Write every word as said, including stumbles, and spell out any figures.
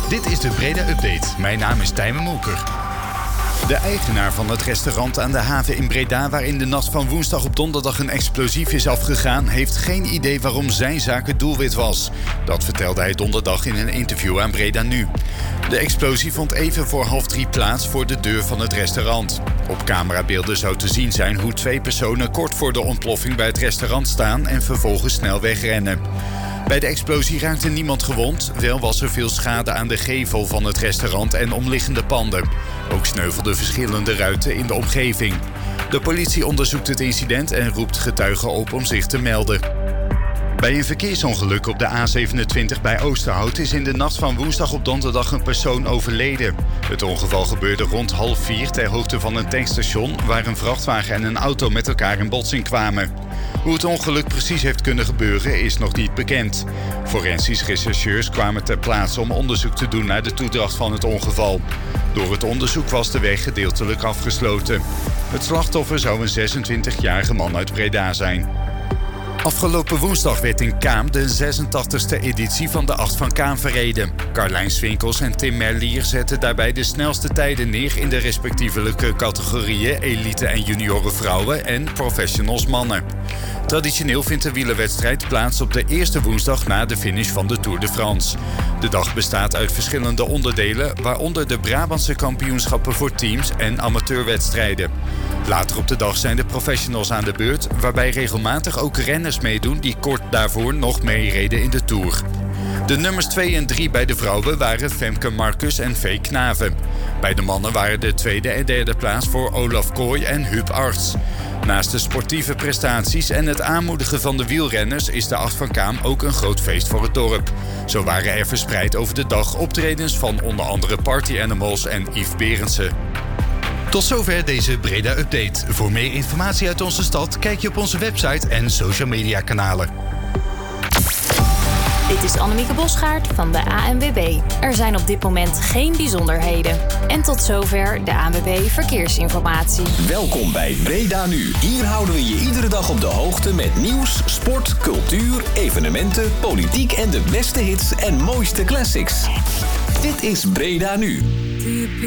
Dit is de Breda Update. Mijn naam is Tijmen Molker. De eigenaar van het restaurant aan de haven in Breda, waar in de nacht van woensdag op donderdag een explosief is afgegaan, heeft geen idee waarom zijn zaak het doelwit was. Dat vertelde hij donderdag in een interview aan Breda Nu. De explosie vond even voor half drie plaats voor de deur van het restaurant. Op camerabeelden zou te zien zijn hoe twee personen kort voor de ontploffing bij het restaurant staan en vervolgens snel wegrennen. Bij de explosie raakte niemand gewond, wel was er veel schade aan de gevel van het restaurant en omliggende panden. Ook sneuvelden verschillende ruiten in de omgeving. De politie onderzoekt het incident en roept getuigen op om zich te melden. Bij een verkeersongeluk op de A zevenentwintig bij Oosterhout is in de nacht van woensdag op donderdag een persoon overleden. Het ongeval gebeurde rond half vier ter hoogte van een tankstation waar een vrachtwagen en een auto met elkaar in botsing kwamen. Hoe het ongeluk precies heeft kunnen gebeuren is nog niet bekend. Forensisch rechercheurs kwamen ter plaatse om onderzoek te doen naar de toedracht van het ongeval. Door het onderzoek was de weg gedeeltelijk afgesloten. Het slachtoffer zou een zesentwintigjarige man uit Breda zijn. Afgelopen woensdag werd in Kaam de zesentachtigste editie van de Acht van Kaam verreden. Carlijn Swinkels en Tim Merlier zetten daarbij de snelste tijden neer in de respectievelijke categorieën elite en junioren vrouwen en professionals mannen. Traditioneel vindt de wielerwedstrijd plaats op de eerste woensdag na de finish van de Tour de France. De dag bestaat uit verschillende onderdelen, waaronder de Brabantse kampioenschappen voor teams en amateurwedstrijden. Later op de dag zijn de professionals aan de beurt, waarbij regelmatig ook renners meedoen die kort daarvoor nog meereden in de Tour. De nummers twee en drie bij de vrouwen waren Femke Marcus en Vee Knaven. Bij de mannen waren de tweede en derde plaats voor Olaf Kooi en Huub Arts. Naast de sportieve prestaties en het aanmoedigen van de wielrenners is de Acht van Kaam ook een groot feest voor het dorp. Zo waren er verspreid over de dag optredens van onder andere Party Animals en Yves Berendsen. Tot zover deze Breda Update. Voor meer informatie uit onze stad kijk je op onze website en social media kanalen. Dit is Annemieke Bosgaard van de A N W B. Er zijn op dit moment geen bijzonderheden. En tot zover de A N W B Verkeersinformatie. Welkom bij Breda Nu. Hier houden we je iedere dag op de hoogte met nieuws, sport, cultuur, evenementen, politiek en de beste hits en mooiste classics. Dit is Breda Nu.